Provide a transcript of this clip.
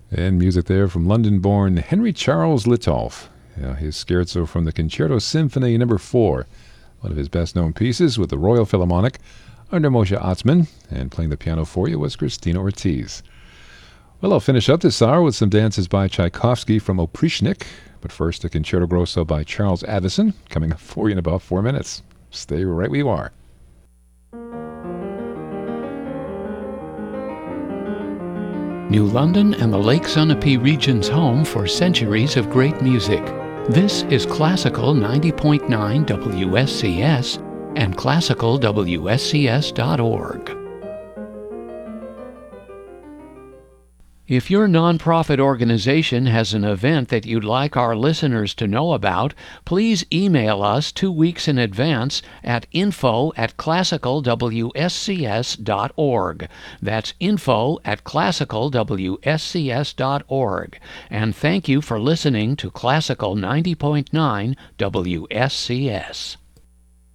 And music there from London-born Henry Charles Littolf. His scherzo from the Concerto Symphony No. 4, one of his best-known pieces with the Royal Philharmonic under Moshe Atzman, and playing the piano for you was Christina Ortiz. Well, I'll finish up this hour with some dances by Tchaikovsky from Oprischnik, but first a Concerto Grosso by Charles Addison, coming up for you in about 4 minutes. Stay right where you are. New London and the Lake Sunapee region's home for centuries of great music. This is Classical 90.9 WSCS and classicalwscs.org. If your nonprofit organization has an event that you'd like our listeners to know about, please email us 2 weeks in advance at info@classicalwscs.org. That's info@classicalwscs.org. And thank you for listening to Classical 90.9 WSCS.